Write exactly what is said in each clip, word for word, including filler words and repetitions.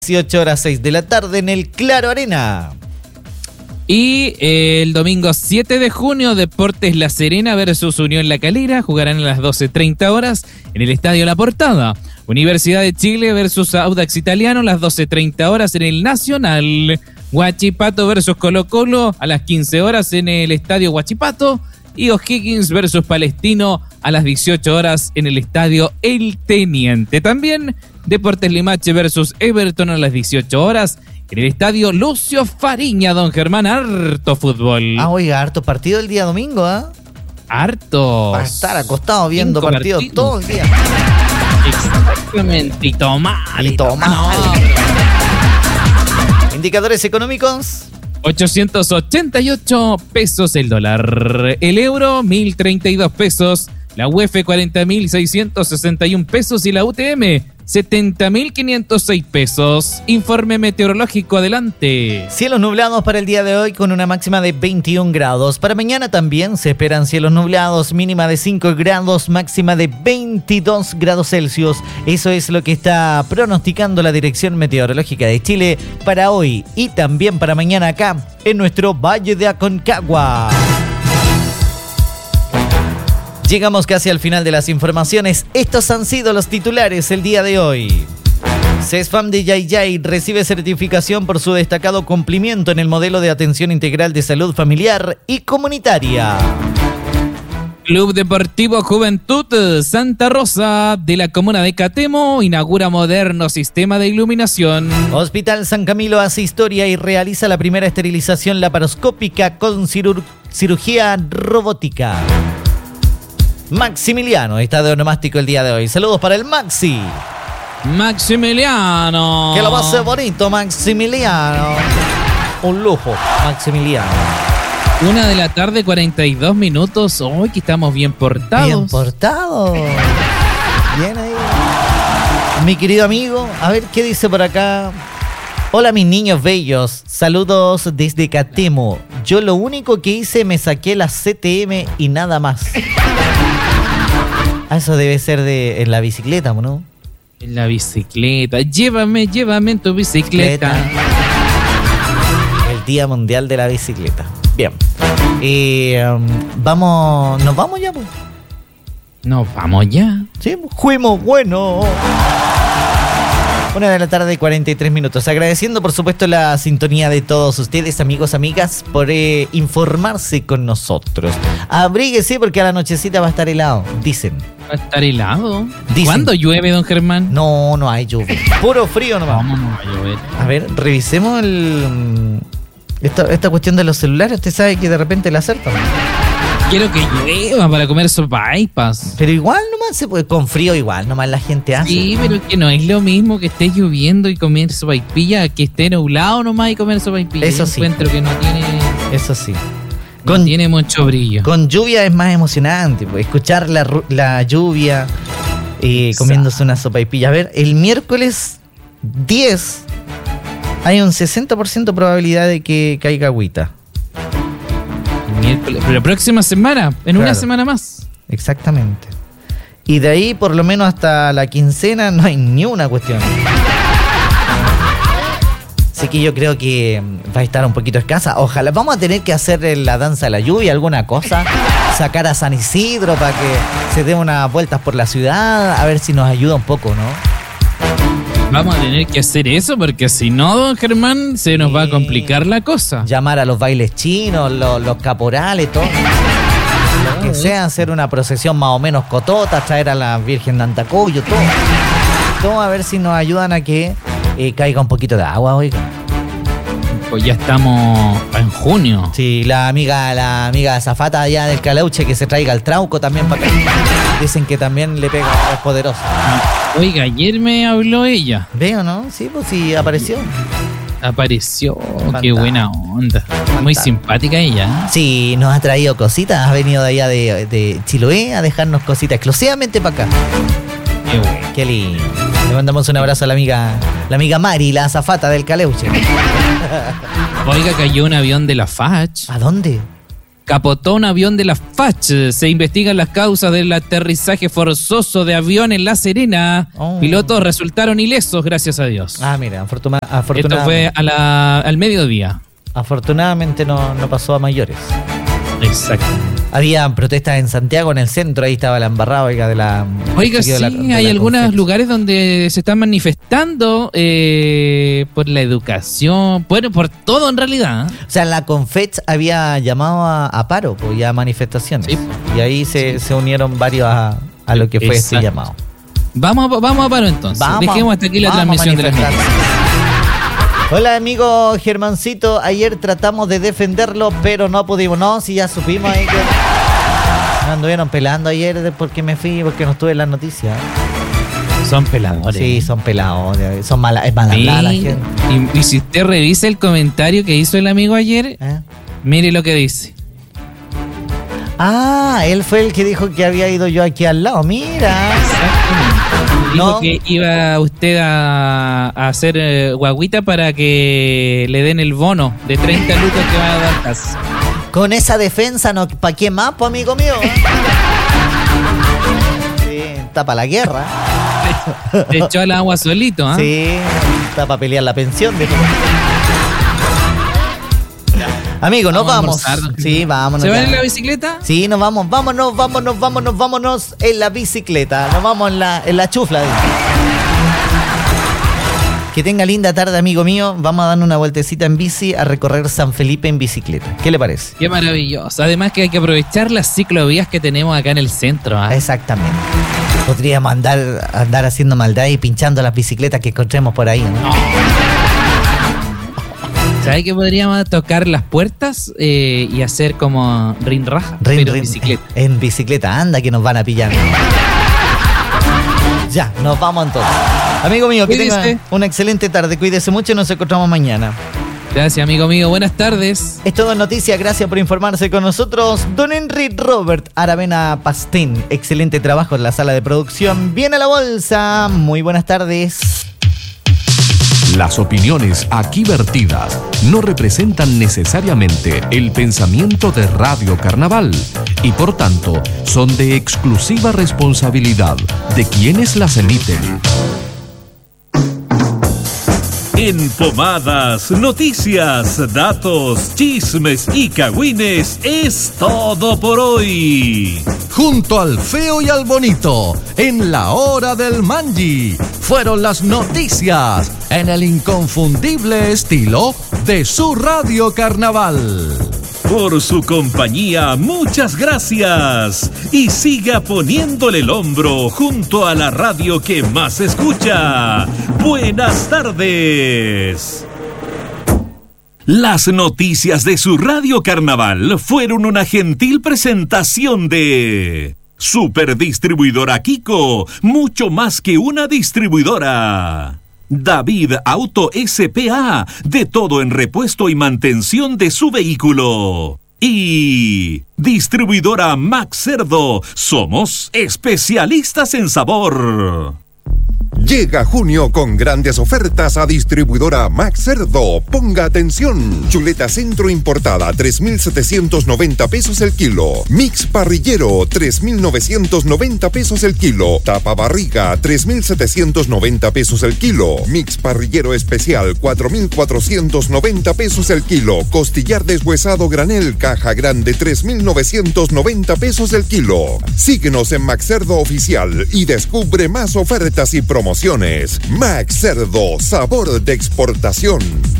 dieciocho horas seis de la tarde en el Claro Arena. Y eh, el domingo siete de junio, Deportes La Serena versus Unión La Calera jugarán a las doce treinta horas en el Estadio La Portada. Universidad de Chile versus Audax Italiano a las doce treinta horas en el Nacional. Huachipato versus Colo Colo a las quince horas en el Estadio Huachipato. Y O'Higgins versus Palestino a las dieciocho horas en el Estadio El Teniente. También Deportes Limache versus Everton a las dieciocho horas en el Estadio Lucio Fariña. Don Germán, harto fútbol. Ah, oiga, harto partido el día domingo, ¿ah? ¿eh? Harto. Va a estar acostado viendo Cinco partidos partidos todo el día. Exactamente. Y tomar. Y tomar. No. Indicadores económicos. ochocientos ochenta y ocho pesos el dólar. El euro, mil treinta y dos pesos. La U E F, cuarenta mil seiscientos sesenta y un pesos. Y la U T M, setenta mil quinientos seis pesos. Informe meteorológico, adelante. Cielos nublados para el día de hoy con una máxima de veintiún grados. Para mañana también se esperan cielos nublados, mínima de cinco grados, máxima de veintidós grados Celsius. Eso es lo que está pronosticando la Dirección Meteorológica de Chile para hoy y también para mañana acá en nuestro Valle de Aconcagua. Llegamos casi al final de las informaciones. Estos han sido los titulares el día de hoy. CESFAM de Yayay recibe certificación por su destacado cumplimiento en el modelo de atención integral de salud familiar y comunitaria. Club Deportivo Juventud Santa Rosa de la comuna de Catemo inaugura moderno sistema de iluminación. Hospital San Camilo hace historia y realiza la primera esterilización laparoscópica con cirug- cirugía robótica. Maximiliano está de onomástico el día de hoy. Saludos para el Maxi. Maximiliano. Que lo pase bonito, Maximiliano. Un lujo, Maximiliano. Una de la tarde, cuarenta y dos minutos. Hoy que estamos bien portados. Bien portados. Bien ahí. Mi querido amigo, a ver qué dice por acá. Hola mis niños bellos, saludos desde Catemo. Yo lo único que hice me saqué la C T M y nada más. Ah, eso debe ser de en la bicicleta, ¿no? En la bicicleta. Llévame, llévame en tu bicicleta. El Día Mundial de la Bicicleta. Bien. Eh, um, vamos, ¿nos vamos ya? Pues? Nos vamos ya. Sí, fuimos bueno. Una de la tarde, cuarenta y tres minutos. Agradeciendo, por supuesto, la sintonía de todos ustedes, amigos, amigas, por eh, informarse con nosotros. Abríguese porque a la nochecita va a estar helado, dicen. ¿Va a estar helado? Dicen. ¿Cuándo llueve, don Germán? No, no hay lluvia. Puro frío nomás. ¿Cómo no va a llover? A ver, revisemos el esta, esta cuestión de los celulares. Usted sabe que de repente la acertan. Quiero que llueva para comer sopaipas. Pero igual nomás se puede, con frío igual nomás la gente hace. Sí, pero es que no es lo mismo que esté lloviendo y comer sopaipilla que esté nublado nomás y comer sopaipilla. Eso Yo sí. encuentro que no tiene, Eso sí. no Con, tiene mucho brillo. Con lluvia es más emocionante, pues, escuchar la, la lluvia eh, comiéndose una sopaipilla. A ver, el miércoles diez hay un sesenta por ciento probabilidad de que caiga agüita. Miércoles, pero la próxima semana, en Claro. una semana más. Exactamente. Y de ahí por lo menos hasta la quincena no hay ni una cuestión. Así que yo creo que va a estar un poquito escasa. Ojalá vamos a tener que hacer la danza de la lluvia, alguna cosa. Sacar a San Isidro para que se dé unas vueltas por la ciudad. A ver si nos ayuda un poco, ¿no? Vamos a tener que hacer eso porque si no, don Germán, se nos va a complicar la cosa. Llamar a los bailes chinos, los, los caporales, todo. Lo que sea, hacer una procesión más o menos cotota, traer a la Virgen de Antacoyo, todo. Todo a ver si nos ayudan a que eh, caiga un poquito de agua, oiga. Pues ya estamos en junio. Sí, la amiga, la amiga azafata allá del Caleuche que se traiga el trauco también para acá. Dicen que también le pega, es poderoso. Oiga, ayer me habló ella. ¿Veo, no? Sí, pues sí, apareció. Apareció, Fanta- qué buena onda. Muy simpática ella. ¿eh? Sí, nos ha traído cositas. Ha venido de allá de, de Chiloé a dejarnos cositas exclusivamente para acá. Qué bueno. Qué lindo. Le mandamos un abrazo a la amiga, la amiga Mari, la azafata del Caleuche. Oiga, cayó un avión de la F A C. ¿A dónde? capotó un avión de la F A C. Se investigan las causas del aterrizaje forzoso de avión en La Serena. Oh. Pilotos resultaron ilesos, gracias a Dios. Ah, mira, afortuna- afortunadamente. Esto fue a la, al mediodía. Afortunadamente no, no pasó a mayores. Exacto. Había protestas en Santiago, en el centro, ahí estaba la embarrada, oiga, de la... Oiga, sí, de la, de hay la algunos Confex. lugares donde se están manifestando eh, por la educación, bueno, por todo en realidad. O sea, la Confex había llamado a, a paro, pues ya manifestaciones. Sí. Y ahí se, Sí. se unieron varios a, a lo que fue Exacto. este llamado. Vamos a, vamos a paro entonces. Vamos, Dejemos hasta aquí la vamos a transmisión de las manifestar. noticias. Hola amigo Germancito, ayer tratamos de defenderlo, pero no pudimos. No, si ya supimos ahí que me anduvieron pelando ayer de porque me fui, porque no estuve en las noticias. Son peladores. Sí, son peladores, son malas, es mala Sí, hablada la gente. y, y si usted revisa el comentario que hizo el amigo ayer, ¿Eh? mire lo que dice. Ah, él fue el que dijo que había ido yo aquí al lado, mira. Exactamente. Dijo No. que iba usted a, a hacer eh, guaguita para que le den el bono de treinta lucas que va a dar casa. Con esa defensa, no, ¿para qué más, pues, amigo mío? Sí, está para la guerra. Le echó al agua solito, ¿ah? Sí, está para pelear la pensión. De... Amigo, nos Vamos vamos. a almorzar. Sí, vámonos. ¿Se van ya. en la bicicleta? Sí, nos vamos, vámonos, vámonos, vámonos, vámonos en la bicicleta. Nos vamos en la, en la chufla. Que tenga linda tarde, amigo mío. Vamos a dar una vueltecita en bici a recorrer San Felipe en bicicleta. ¿Qué le parece? Qué maravilloso. Además que hay que aprovechar las ciclovías que tenemos acá en el centro, ¿ah? Exactamente. Podríamos andar, andar haciendo maldad y pinchando las bicicletas que encontremos por ahí, ¿no? ¿Sabes que podríamos tocar las puertas eh, y hacer como rin raja? Rin, pero en rin, bicicleta. En bicicleta, anda que nos van a pillar. Ya, nos vamos entonces. Amigo mío, que Cuídese. tenga una excelente tarde. Cuídese mucho y nos encontramos mañana. Gracias, amigo mío. Buenas tardes. Es todo en noticias. Gracias por informarse con nosotros. Don Henry Robert Aravena Pastén. Excelente trabajo en la sala de producción. Viene la bolsa. Muy buenas tardes. Las opiniones aquí vertidas no representan necesariamente el pensamiento de Radio Carnaval y por tanto son de exclusiva responsabilidad de quienes las emiten. En Pomadas, noticias, datos, chismes y cagüines es todo por hoy. Junto al feo y al bonito, en la hora del manji, fueron las noticias en el inconfundible estilo de su Radio Carnaval. Por su compañía, muchas gracias. Y siga poniéndole el hombro junto a la radio que más escucha. Buenas tardes. Las noticias de su Radio Carnaval fueron una gentil presentación de Superdistribuidora Kiko, mucho más que una distribuidora. David Auto S P A, de todo en repuesto y mantención de su vehículo. Y Distribuidora Max Cerdo, somos especialistas en sabor. Llega junio con grandes ofertas a distribuidora Max Cerdo. Ponga atención. Chuleta centro importada, tres mil setecientos noventa pesos el kilo. Mix parrillero, tres mil novecientos noventa pesos el kilo. Tapa barriga, tres mil setecientos noventa pesos el kilo. Mix parrillero especial, cuatro mil cuatrocientos noventa pesos el kilo. Costillar deshuesado granel, caja grande, tres mil novecientos noventa pesos el kilo. Síguenos en Max Cerdo Oficial y descubre más ofertas y promociones. Max Cerdo, sabor de exportación.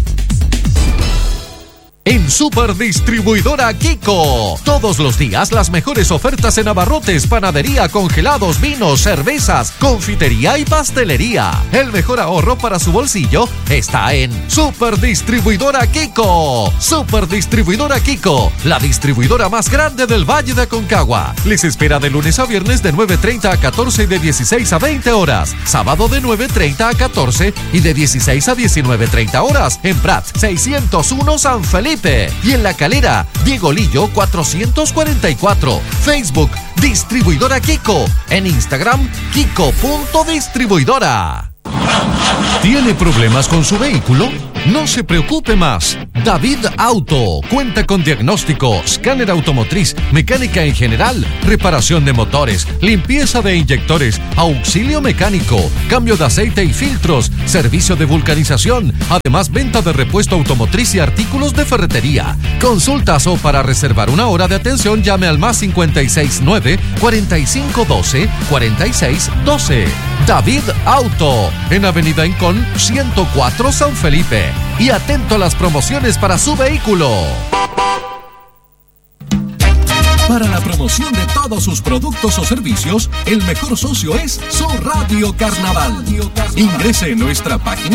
En Superdistribuidora Kiko, todos los días las mejores ofertas en abarrotes, panadería, congelados, vinos, cervezas, confitería y pastelería. El mejor ahorro para su bolsillo está en Superdistribuidora Kiko. Superdistribuidora Kiko, la distribuidora más grande del Valle de Aconcagua. Les espera de lunes a viernes de nueve treinta a catorce y de dieciséis a veinte horas. Sábado de nueve treinta a catorce y de dieciséis a diecinueve treinta horas. En Prats seiscientos uno San Felipe. Y en La Calera, Diego Lillo cuatrocientos cuarenta y cuatro. Facebook, Distribuidora Kiko. En Instagram, Kiko punto distribuidora. ¿Tiene problemas con su vehículo? No se preocupe más. David Auto cuenta con diagnóstico, escáner automotriz, mecánica en general, reparación de motores, limpieza de inyectores, auxilio mecánico, cambio de aceite y filtros, servicio de vulcanización, además venta de repuesto automotriz y artículos de ferretería. Consultas o para reservar una hora de atención llame al más cincuenta y seis nueve, cuarenta y cinco doce, cuarenta y seis doce. David Auto, en Avenida Incón ciento cuatro San Felipe. Y atento a las promociones para su vehículo. Para la promoción de todos sus productos o servicios, el mejor socio es su Radio Carnaval. Ingrese en nuestra página